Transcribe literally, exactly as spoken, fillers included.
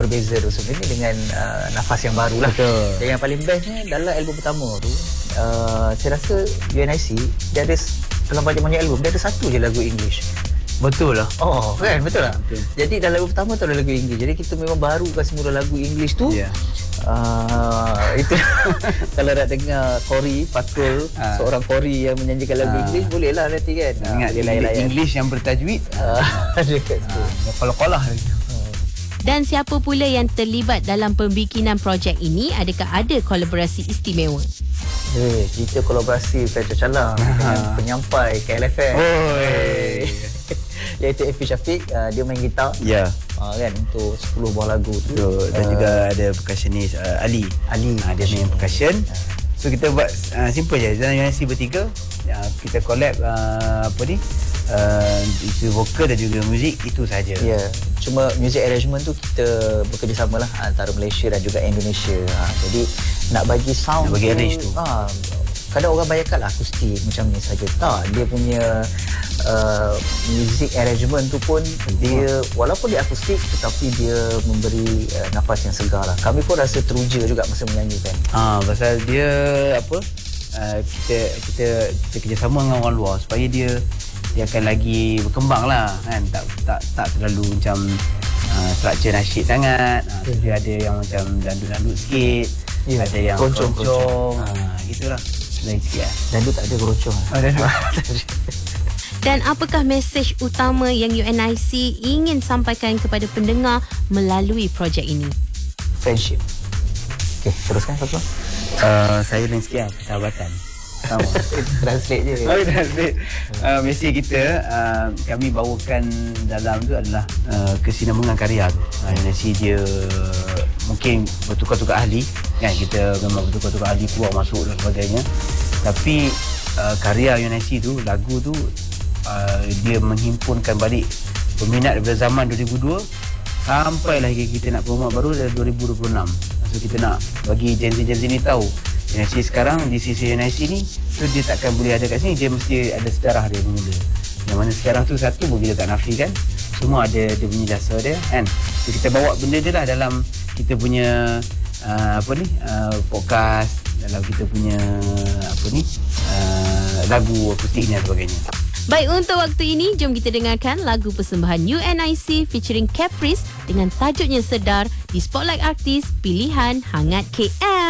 berbeza tu sebenarnya dengan uh, nafas yang baru lah. Betul. Dan yang paling bestnya dalam album pertama tu, uh, saya rasa U N I C dia ada dalam banyak-banyak album dia ada satu je lagu English. Betul lah. Oh kan, betul lah. Betul. Jadi dalam lagu pertama tu ada lagu English. Jadi kita memang barukan semua lagu English tu. Ya. Yeah. Uh, itu kalau nak dengar Kori Fatul, uh. seorang Kori yang menyanyikan lagu uh. English, boleh lah nanti kan. Ingat uh, English, English yang bertajwid. Uh. Dekat tu. Uh, Kolah-kolah lagi. Dan siapa pula yang terlibat dalam pembikinan projek ini? Adakah ada kolaborasi istimewa? Eh, kita kolaborasi Fetch Calang dengan penyampai K L F M. Oi. Iaitu F P Syafiq, uh, dia main gitar. Ya. Yeah. Uh, kan untuk sepuluh buah lagu tu. So, dan uh, juga ada percussionist uh, Ali. Ali. Uh, dia main percussion. Uh. So kita buat uh, simple je. Dalam U N I C bertiga, uh, kita collab uh, apa ni? Uh, isu vokal dan juga muzik itu saja. Ya. Yeah. Cuma music arrangement tu kita bekerjasama lah antara Malaysia dan juga Indonesia. Ha, jadi nak bagi sound, nak bagi arrange tu. Ha, kadang orang bayangkan lah akustik macam ni saja. Tak, dia punya uh, music arrangement tu pun dia walaupun dia akustik tetapi dia memberi uh, nafas yang segar lah. Kami pun rasa teruja juga masa menyanyikan. Ah, pasal dia apa? Uh, kita kita kita kerjasama dengan orang luar supaya dia dia akan lagi berkembang lah kan, tak tak tak terlalu macam uh, structure nasyid sangat. Uh, so dia ada yang macam dandut-dandut sikit, yeah. Ada yang keroncong, uh, gitulah. Lain sikit lah. Dandut tak ada keroncong. Oh, dandut. Dan apakah mesej utama yang U N I C ingin sampaikan kepada pendengar melalui projek ini? Friendship. Okey, teruskan Fatul. Uh, saya lain sikit lah, persahabatan. Sama. Translate je. Oh, translate. Uh, mesej kita uh, kami bawakan dalam tu adalah uh, kesinambungan karya tu. Uh, U N I C dia mungkin bertukar-tukar ahli kan, kita memang bertukar-tukar ahli keluar masuk dan sebagainya. Tapi uh, karya U N I C tu, lagu tu uh, dia menghimpunkan balik peminat daripada zaman dua ribu dua sampailah kita nak promote baru dari dua ribu dua puluh enam. So kita nak bagi Gen Z-Gen Z ni tahu U N I C sekarang di sisi U N I C ni tu dia takkan boleh ada kat sini, dia mesti ada sejarah dia bermula. Yang mana sejarah tu satu pun kita tak nafikan, semua ada dia punya dasar dia kan. So kita bawa benda dia lah dalam kita punya uh, apa ni uh, podcast, dalam kita punya apa ni uh, lagu akustik dan sebagainya. Baik, untuk waktu ini jom kita dengarkan lagu persembahan U N I C featuring Caprice dengan tajuknya Sedar di Spotlight Artis Pilihan Hangat K L.